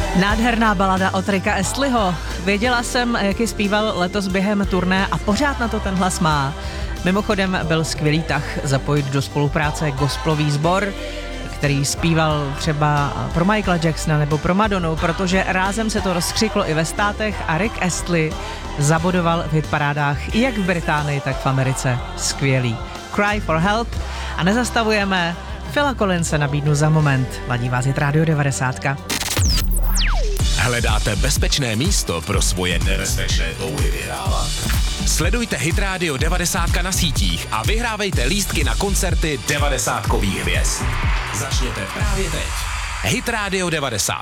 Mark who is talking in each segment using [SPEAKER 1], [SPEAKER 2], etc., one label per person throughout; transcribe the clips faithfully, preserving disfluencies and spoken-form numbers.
[SPEAKER 1] Nádherná balada od Ricka Astleyho. Věděla jsem, jak ji zpíval letos během turné a pořád na to ten hlas má. Mimochodem byl skvělý tah zapojit do spolupráce gospelový sbor, který zpíval třeba pro Michaela Jacksona nebo pro Madonu, protože rázem se to rozkřiklo i ve státech a Rick Astley zabodoval v hitparádách jak v Británii, tak v Americe. Skvělý. Cry for help. A nezastavujeme. Phila Collinse nabídnu za moment. Ladí vás Hit Radio devadesát.
[SPEAKER 2] Hledáte bezpečné místo pro svoje nebezpečné touhy vyhrávat? Sledujte Hit Radio devadesát na sítích a vyhrávejte lístky na koncerty devadesátkových hvězd. Začněte právě teď. Hit Radio devadesát.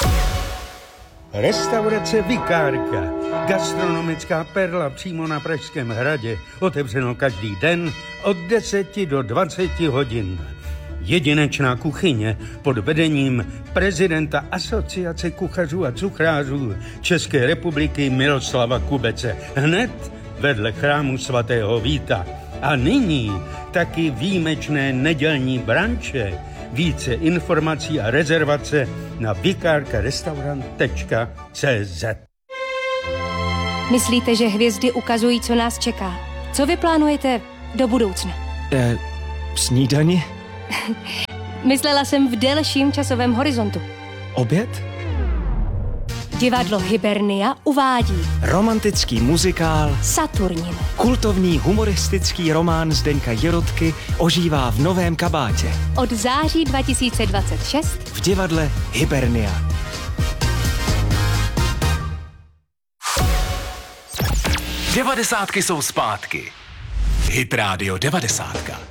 [SPEAKER 3] Restaurace Vikárka. Gastronomická perla přímo na Pražském hradě. Otevřeno každý den od deseti do dvaceti hodin. Jedinečná kuchyně pod vedením prezidenta Asociace kuchařů a cuchrářů České republiky Miroslava Kubece. Hned vedle chrámu svatého Víta. A nyní taky výjimečné nedělní branče. Více informací a rezervace na vikárkarestaurant tečka cé zet.
[SPEAKER 4] Myslíte, že hvězdy ukazují, co nás čeká? Co vy plánujete do budoucna?
[SPEAKER 5] Eh, snídani?
[SPEAKER 4] Myslela jsem v delším časovém horizontu.
[SPEAKER 5] Oběd?
[SPEAKER 4] Divadlo Hibernia uvádí
[SPEAKER 5] Romantický muzikál
[SPEAKER 4] Saturnin.
[SPEAKER 5] Kultovní humoristický román Zdeňka Jirotky ožívá v novém kabátě.
[SPEAKER 4] Od září dva tisíce dvacet šest
[SPEAKER 5] v divadle Hibernia.
[SPEAKER 2] Devadesátky jsou zpátky. Hit Radio devadesát.